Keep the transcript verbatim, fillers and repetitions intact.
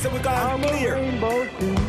So we got I'm a clear. rainbow too.